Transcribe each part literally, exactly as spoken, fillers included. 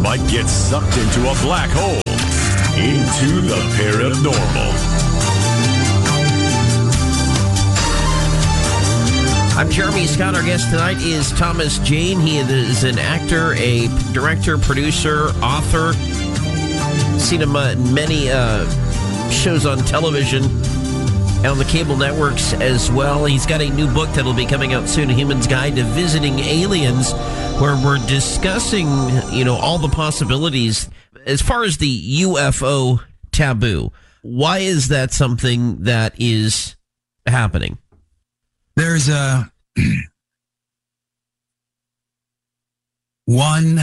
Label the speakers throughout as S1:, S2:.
S1: might get sucked into a black hole. Into the Paranormal.
S2: I'm Jeremy Scott. Our guest tonight is Thomas Jane. He is an actor, a director, producer, author. Seen him uh, in many uh, shows on television and on the cable networks as well. He's got a new book that'll be coming out soon, A Human's Guide to Visiting Aliens, where we're discussing, you know, all the possibilities as far as the U F O taboo. Why is that something that is happening?
S3: There's a one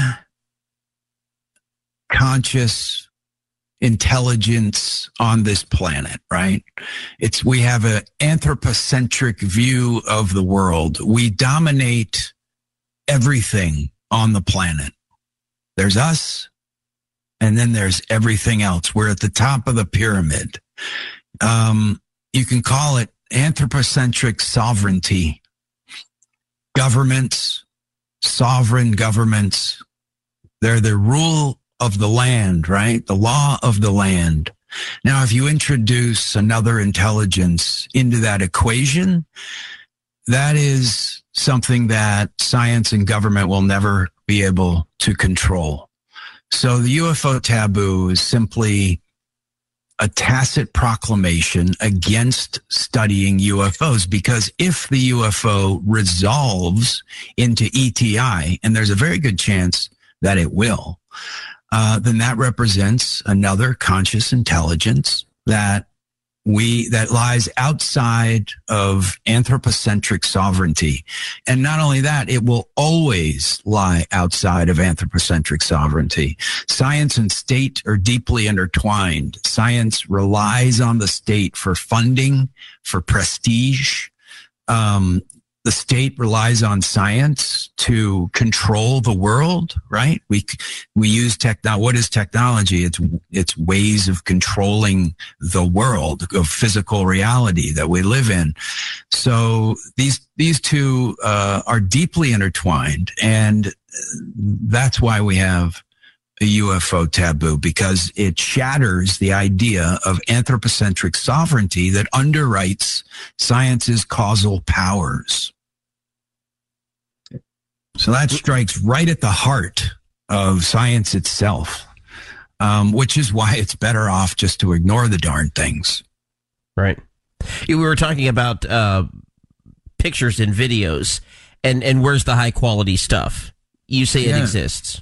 S3: conscious intelligence on this planet, right? It's we have an anthropocentric view of the world. We dominate everything on the planet. There's us, and then there's everything else. We're at the top of the pyramid. Um, you can call it anthropocentric sovereignty. Governments, sovereign governments, they're the rule of the land, right? The law of the land. Now, if you introduce another intelligence into that equation, that is something that science and government will never be able to control. So the U F O taboo is simply a tacit proclamation against studying U F Os, because if the U F O resolves into E T I, and there's a very good chance that it will, uh, then that represents another conscious intelligence that we that lies outside of anthropocentric sovereignty. And not only that, it will always lie outside of anthropocentric sovereignty. Science and state are deeply intertwined. Science relies on the state for funding, for prestige. Um, the state relies on science to control the world, right? We we use techno. What is technology? It's it's ways of controlling the world, of physical reality that we live in. So these these two uh, are deeply intertwined, and that's why we have a U F O taboo, because it shatters the idea of anthropocentric sovereignty that underwrites science's causal powers. So that strikes right at the heart of science itself, um, which is why it's better off just to ignore the darn things.
S2: Right. We were talking about uh, pictures and videos, and, and where's the high quality stuff? You say
S3: Yeah.
S2: it exists.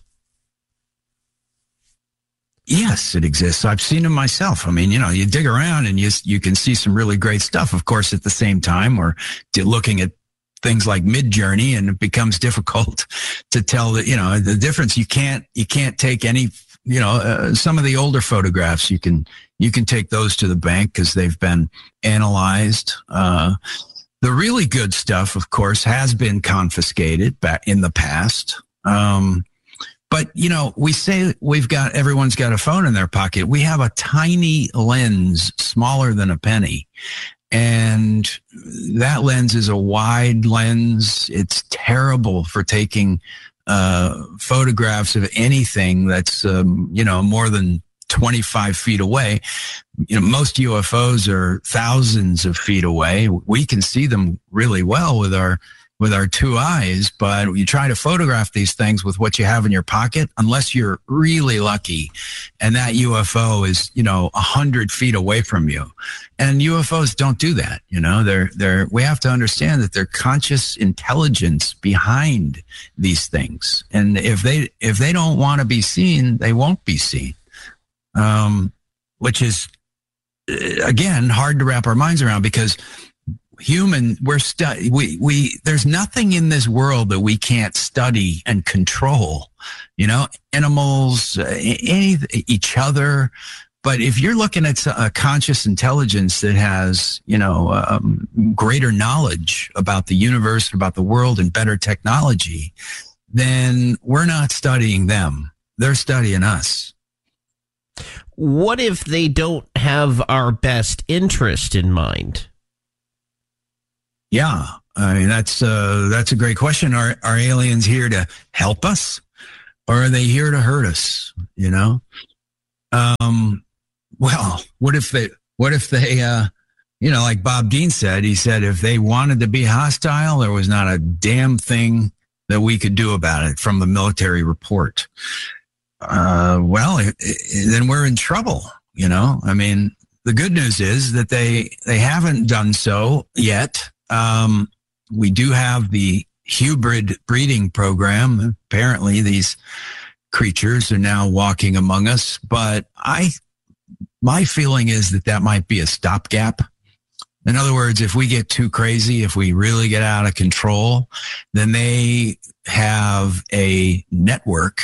S3: Yes, it exists. I've seen them myself. I mean, you know, you dig around and you you can see some really great stuff. Of course, at the same time, we're looking at things like Midjourney, and it becomes difficult to tell the, you know, the difference. You can't you can't take any, you know, uh, some of the older photographs. You can you can take those to the bank because they've been analyzed. Uh, the really good stuff, of course, has been confiscated back in the past. Um, But, you know, we say we've got, everyone's got a phone in their pocket. We have a tiny lens smaller than a penny. And that lens is a wide lens. It's terrible for taking uh, photographs of anything that's, um, you know, more than twenty-five feet away. You know, most U F Os are thousands of feet away. We can see them really well with our with our two eyes, but you try to photograph these things with what you have in your pocket, unless you're really lucky, and that U F O is, you know, a hundred feet away from you. And U F Os don't do that. You know, they're, they're, we have to understand that they're conscious intelligence behind these things. And if they, if they don't want to be seen, they won't be seen. Um, which is, again, hard to wrap our minds around, because human, we're stu- we, we, there's nothing in this world that we can't study and control, you know, animals, uh, any, each other. But if you're looking at a conscious intelligence that has, you know, um, greater knowledge about the universe, about the world, and better technology, then we're not studying them. They're studying us.
S2: What if they don't have our best interest in mind?
S3: Yeah, I mean, that's uh, that's a great question. Are are aliens here to help us? or are they here to hurt us? You know? Um, well, what if they, what if they, uh, you know, like Bob Dean said, he said, if they wanted to be hostile, there was not a damn thing that we could do about it from the military report. Uh, well, it, it, then we're in trouble. You know, I mean, the good news is that they, they haven't done so yet. Um, we do have the hybrid breeding program. Apparently these creatures are now walking among us, but I, my feeling is that that might be a stopgap. In other words, if we get too crazy, if we really get out of control, then they have a network